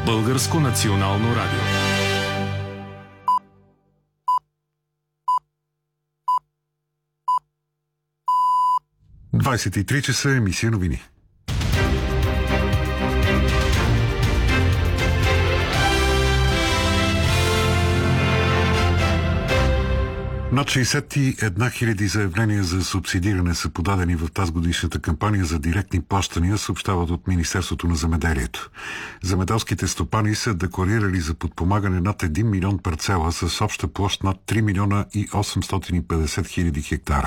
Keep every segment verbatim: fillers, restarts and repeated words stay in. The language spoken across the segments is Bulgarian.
Българско национално радио. двадесет и три часа, емисия новини. Над шейсет и една хиляди заявления за субсидиране са подадени в тази годишната кампания за директни плащания, съобщават от Министерството на земеделието. Земеделските стопани са декларирали за подпомагане над един милион парцела с обща площ над три милиона и осемстотин и петдесет хиляди хектара.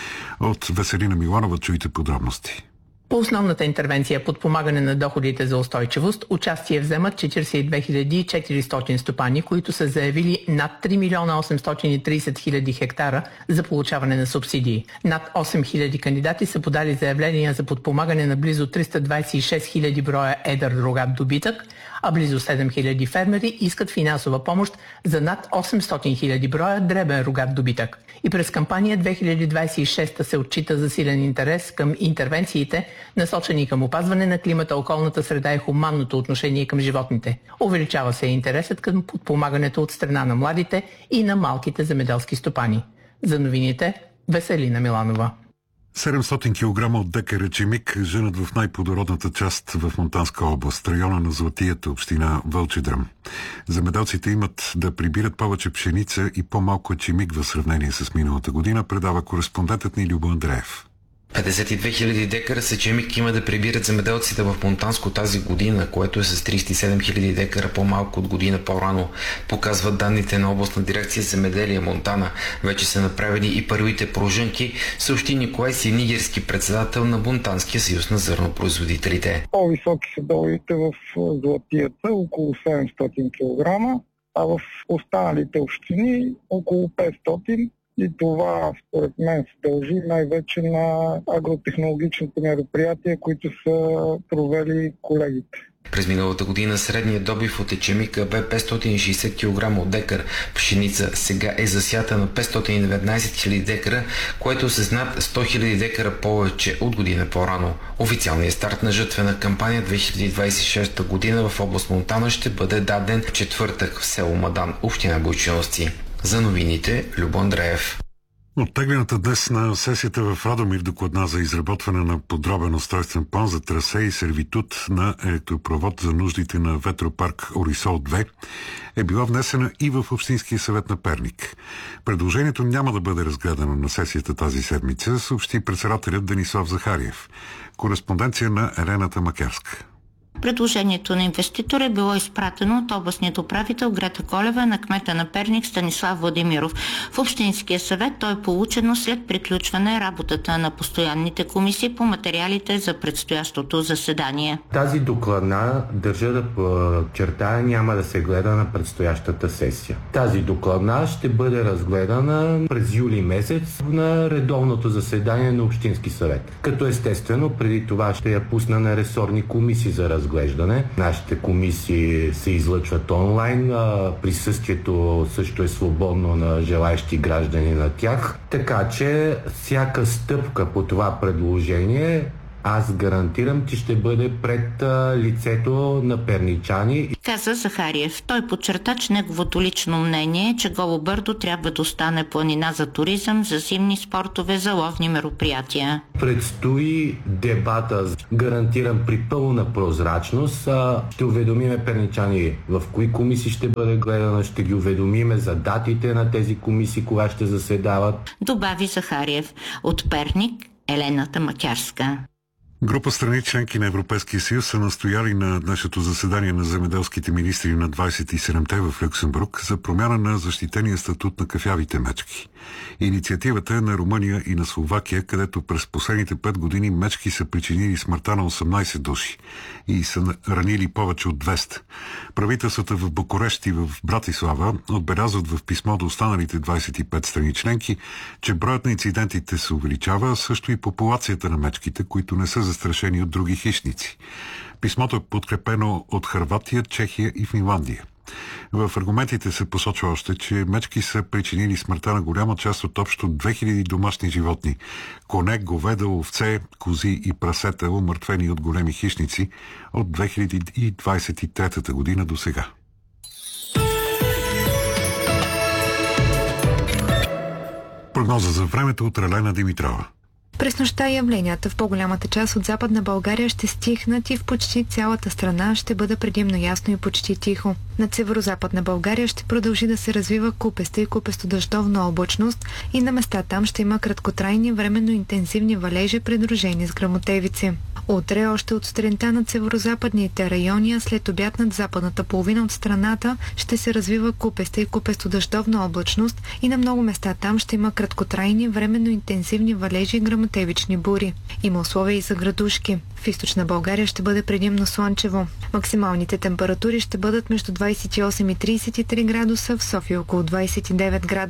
От Веселина Миланова чуйте подробности. По основната интервенция подпомагане на доходите за устойчивост участие вземат четиридесет и две хиляди четиристотин стопани, които са заявили над три милиона осемстотин и тридесет хиляди хектара за получаване на субсидии. Над осем хиляди кандидати са подали заявления за подпомагане на близо триста двадесет и шест хиляди броя едър рогат добитък, а близо седем хиляди фермери искат финансова помощ за над осемстотин хиляди броя дребен рогат добитък. И през кампания две хиляди двадесет и шеста се отчита засилен интерес към интервенциите, насочени към опазване на климата, околната среда и хуманното отношение към животните. Увеличава се интересът към подпомагането от страна на младите и на малките земеделски стопани. За новините, Веселина Миланова. седемстотин килограма от декар ечемик женат в най-плодородната част в Монтанска област, района на Златията, община Вълчедръм. Земеделците имат да прибират повече пшеница и по-малко ечемик в сравнение с миналата година, предава кореспондентът ни Любо Андреев. петдесет и две хиляди декара с ечемик има да прибират земеделците в Монтанско тази година, което е с тридесет и седем хиляди декара по-малко от година по-рано, показват данните на областна дирекция земеделие Монтана. Вече са направени и първите пружинки, съобщи Николай Синигерски, председател на Монтанския съюз на зърнопроизводителите. По-високи са долите в Златията, около седемстотин килограма, а в останалите общини около петстотин. И това, според мен, се дължи най-вече на агротехнологичните мероприятия, които са провели колегите. През миналата година средният добив от ечемика бе петстотин и шейсет килограма от декар. Пшеница сега е засята на петстотин и деветнадесет хиляди декара, което с над сто хиляди декара повече от година по-рано. Официалният старт на жътвена кампания две хиляди двадесет и шеста година в област Монтана ще бъде даден в четвъртък в село Мадан, община Бойчиновци. За новините, Любо Андреев. Оттеглената днес на сесията в Радомир докладна за изработване на подробен устройствен план за трасе и сервитут на електропровод за нуждите на ветропарк Орисол две е била внесена и в Общинския съвет на Перник. Предложението няма да бъде разгледано на сесията тази седмица, съобщи председателят Денислав Захариев. Кореспонденция на Елената Макерска. Предложението на инвеститор е било изпратено от областният управител Грета Колева на кмета на Перник Станислав Владимиров. В Общинския съвет той е получено след приключване работата на постоянните комисии по материалите за предстоящото заседание. Тази докладна, държа да подчертая, няма да се гледа на предстоящата сесия. Тази докладна ще бъде разгледана през юли месец на редовното заседание на Общински съвет. Като естествено преди това ще я пусна на ресорни комисии за разгледане. Разглеждане. Нашите комисии се излъчват онлайн, а присъствието също е свободно на желаещи граждани на тях. Така че всяка стъпка по това предложение аз гарантирам, че ще бъде пред а, лицето на перничани. Каза Захариев. Той подчерта, че неговото лично мнение е, че Голо Бърдо трябва да остане планина за туризъм, за зимни спортове, за ловни мероприятия. Предстои дебата. Гарантирам при пълна прозрачност. А, ще уведомиме перничани в кои комисии ще бъде гледано, ще ги уведомиме за датите на тези комисии, кога ще заседават. Добави Захариев. От Перник, Елената Макярска. Група страни членки на Европейския съюз са настояли на днешното заседание на земеделските министри на двадесет и седемте в Люксембург за промяна на защитения статут на кафявите мечки. Инициативата е на Румъния и на Словакия, където през последните пет години мечки са причинили смъртта на осемнадесет души и са ранили повече от двеста. Правителствата в Букурещ и в Братислава отбелязват в писмо до останалите двадесет и пет страни членки, че броят на инцидентите се увеличава, също и популацията на мечките, които не са застрашени от други хищници. Писмото е подкрепено от Хърватия, Чехия и Финландия. В аргументите се посочва още, че мечки са причинили смъртта на голяма част от общо две хиляди домашни животни. Коне, говеда, овце, кози и прасета, умъртвени от големи хищници от две хиляди двадесет и трета година до сега. Прогноза за времето от Ралена Димитрова. През нощта явленията в по-голямата част от Западна България ще стихнат и в почти цялата страна ще бъде предимно ясно и почти тихо. Над северо-западна България ще продължи да се развива купеста и купесто-дъждовна облачност и на места там ще има краткотрайни временно интензивни валежи, придружени с гръмотевици. Утре още от сутринта над северо-западните райони, а след обяд над западната половина от страната ще се развива купеста и купесто-дъждовна облачност и на много места там ще има краткотрайни временно интензивни валежи и гръмотевични бури. Има условия и за градушки. В източна България ще бъде предимно слънчево. Максималните температури ще бъдат между двадесет и осем и тридесет и три градуса, в София около двадесет и девет градуса.